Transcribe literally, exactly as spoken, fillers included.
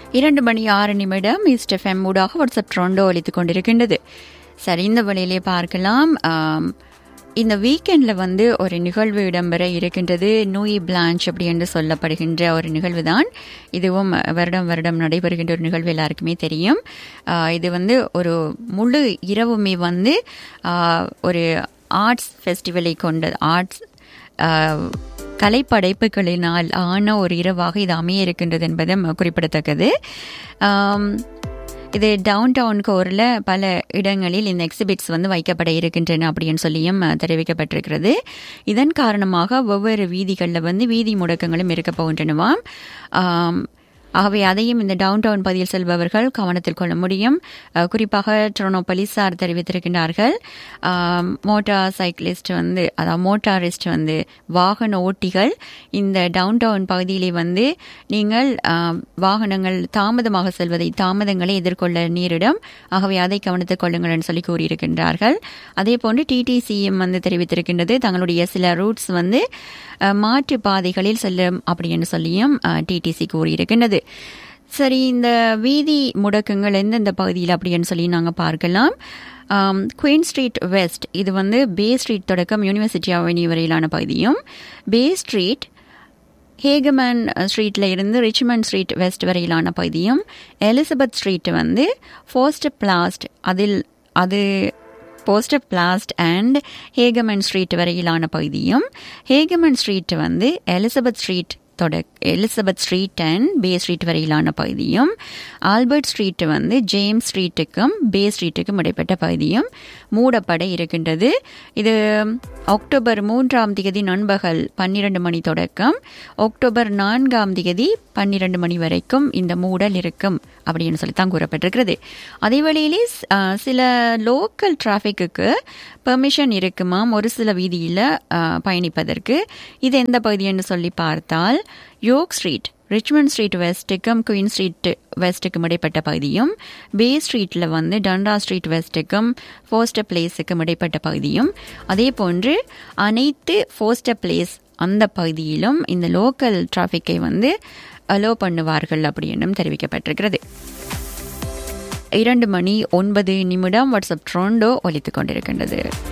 இரண்டு மணி ஆறு நிமிடம் ஈஸ்ட் எஃப்எம் ஊடாக வாட்ஸ்அப் ட்ரோண்டோ ஒலித்துக் கொண்டிருக்கின்றது. சரி, இந்த வழியிலே பார்க்கலாம். இந்த வீக்கெண்டில் வந்து ஒரு நிகழ்வு இடம்பெற இருக்கின்றது. நூயி பிளான்ச் அப்படி என்று சொல்லப்படுகின்ற ஒரு நிகழ்வு தான். இதுவும் வருடம் வருடம் நடைபெறுகின்ற ஒரு நிகழ்வு, எல்லாருக்குமே தெரியும். இது வந்து ஒரு முழு இரவுமே வந்து ஒரு ஆர்ட்ஸ் ஃபெஸ்டிவலை கொண்ட ஆர்ட்ஸ் கலைப்படைப்புகளினால் ஆன ஒரு இரவாக இது அமைய இருக்கின்றது என்பதும் குறிப்பிடத்தக்கது. இது டவுன் டவுன் கோரில் பல இடங்களில் இந்த எக்ஸிபிட்ஸ் வந்து வைக்கப்பட இருக்கின்றன அப்படின்னு சொல்லியும் தெரிவிக்கப்பட்டிருக்கிறது. இதன் காரணமாக ஒவ்வொரு வீதிகளில் வந்து வீதி முடக்கங்களும் இருக்க போகின்றனவாம். ஆகவே அதையும் இந்த டவுன் டவுன் பகுதியில் செல்பவர்கள் கவனத்தில் கொள்ள முடியும். குறிப்பாக டொரண்டோ போலீசார் தெரிவித்திருக்கின்றார்கள், மோட்டார் சைக்கிளிஸ்ட் வந்து அதாவது மோட்டாரிஸ்ட் வந்து வாகன ஓட்டிகள் இந்த டவுன் டவுன் பகுதியிலே வந்து நீங்கள் வாகனங்கள் தாமதமாக செல்வதை தாமதங்களை எதிர்கொள்ள நேரிடும். ஆகவே அதை கவனத்தில் கொள்ளுங்கள் என்று சொல்லி கூறியிருக்கின்றார்கள். அதே போன்று டிடிசியும் வந்து தெரிவித்திருக்கின்றது, தங்களுடைய சில ரூட்ஸ் வந்து மாற்று பாதைகளில் செல்லும் அப்படின்னு சொல்லியும் டிடிசி கூறியிருக்கின்றது. சரி, இந்த வீதி முடக்கங்கள் எந்தெந்த பகுதியில் அப்படின்னு சொல்லி நாங்கள் பார்க்கலாம். குயின் ஸ்ட்ரீட் வெஸ்ட், இது வந்து பே ஸ்ட்ரீட் தொடக்கம் யூனிவர்சிட்டி அவென்யூ வரையிலான பகுதியும், பே ஸ்ட்ரீட் ஹேகமன் ஸ்ட்ரீட்டில் இருந்து ரிச்மண்ட் ஸ்ட்ரீட் வெஸ்ட் வரையிலான பகுதியும், எலிசபெத் ஸ்ட்ரீட் வந்து ஃபோஸ்டர் பிளாஸ்ட் அதில் அது போஸ்டர் பிளாஸ்ட் அண்ட் ஹேகமன் ஸ்ட்ரீட் வரையிலான பகுதியும், ஹேகமன் ஸ்ட்ரீட் வந்து Elizabeth street தொடக் Elizabeth street and pay street வரையிலான பகுதியும், ஆல்பர்ட் ஸ்ட்ரீட் வந்து ஜேம்ஸ் ஸ்ட்ரீட்டுக்கும் பே ஸ்ட்ரீட்டுக்கும் இடைப்பட்ட பகுதியும் மூடப்பட இருக்கின்றது. இது அக்டோபர் மூன்றாம் தேதி நண்பகல் பன்னிரண்டு மணி தொடக்கம் அக்டோபர் நான்காம் தேதி பன்னிரண்டு மணி வரைக்கும் இந்த மூடல் இருக்கும் அப்படின்னு சொல்லித்தான் கூறப்பட்டிருக்கிறது. அதே வேளையிலே சில லோக்கல் டிராஃபிக்கு பெர்மிஷன் இருக்குமாம் ஒரு சில வீதியில் பயணிப்பதற்கு. இது எந்த பகுதி என்று சொல்லி பார்த்தால், yoke street Richmond street வெஸ்ட்டுக்கும் queen street வெஸ்ட்டுக்கும் இடைப்பட்ட பகுதியும், பே ஸ்ட்ரீட்டில் வந்து டண்டா ஸ்ட்ரீட் வெஸ்ட்டுக்கும் ஃபோஸ்டர் பிளேஸுக்கும் இடைப்பட்ட பகுதியும், அதே போன்று அனைத்து ஃபோஸ்டர் பிளேஸ் அந்த பகுதியிலும் இந்த லோக்கல் டிராஃபிக்கை வந்து அலோ பண்ணுவார்கள் அப்படின்னும் தெரிவிக்கப்பட்டிருக்கிறது. இரண்டு மணி ஒன்பது நிமிடம் வாட்ஸ்அப் ட்ரோண்டோ ஒலித்துக் கொண்டிருக்கின்றது.